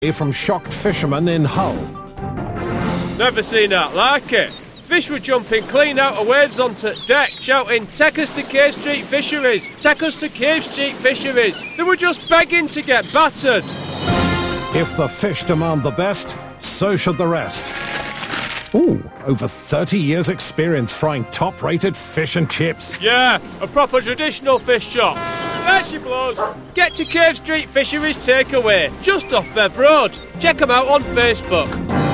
From shocked fishermen in Hull. Never seen that like it. Fish were jumping clean out of waves onto deck, shouting, "Take us to Cave Street Fisheries! Take us to Cave Street Fisheries!" They were just begging to get battered. If the fish demand the best, so should the rest. Ooh, over 30 years experience frying top-rated fish and chips. Yeah, a proper traditional fish shop. There she blows. Get to Cave Street Fisheries Takeaway, just off Bev Road. Check them out on Facebook.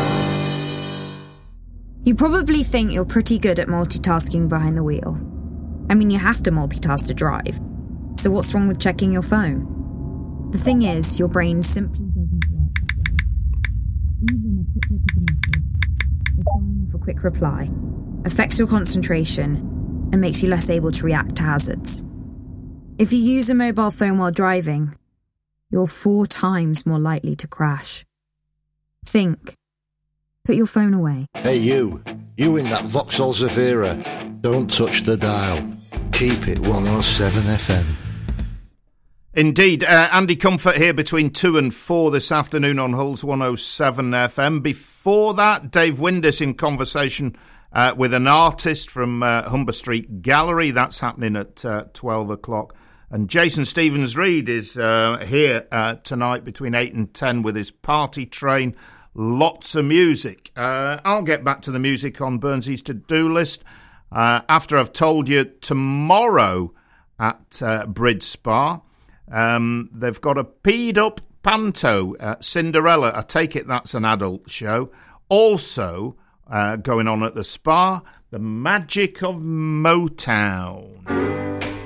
You probably think you're pretty good at multitasking behind the wheel. I mean, you have to multitask to drive. So what's wrong with checking your phone? The thing is, your brain simply doesn't work that way. Even a quick look at a message, or firing off a quick reply, affects your concentration and makes you less able to react to hazards. If you use a mobile phone while driving, you're 4 times more likely to crash. Think. Put your phone away. Hey you in that Vauxhall Zafira, don't touch the dial. Keep it 107 FM. Indeed, Andy Comfort here between 2 and 4 this afternoon on Hull's 107 FM. Before that, Dave Windus in conversation with an artist from Humber Street Gallery. That's happening at 12 o'clock. And Jason Stevens-Reid is here tonight between 8 and 10 with his party train. Lots of music. I'll get back to the music on Burnsy's to-do list after I've told you tomorrow at Bridge Spa. They've got a peed-up panto, Cinderella. I take it that's an adult show. Also going on at the Spa, The Magic of Motown.